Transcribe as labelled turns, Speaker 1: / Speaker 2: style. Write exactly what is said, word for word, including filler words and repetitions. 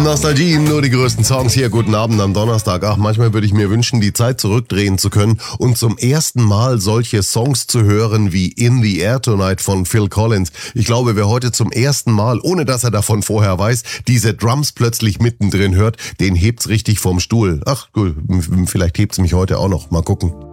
Speaker 1: Nostalgie, nur die größten Songs hier. Guten Abend am Donnerstag. Ach, manchmal würde ich mir wünschen, die Zeit zurückdrehen zu können und zum ersten Mal solche Songs zu hören wie In the Air Tonight von Phil Collins. Ich glaube, wer heute zum ersten Mal, ohne dass er davon vorher weiß, diese Drums plötzlich mittendrin hört, den hebt's richtig vom Stuhl. Ach, gut, vielleicht hebt's mich heute auch noch. Mal gucken.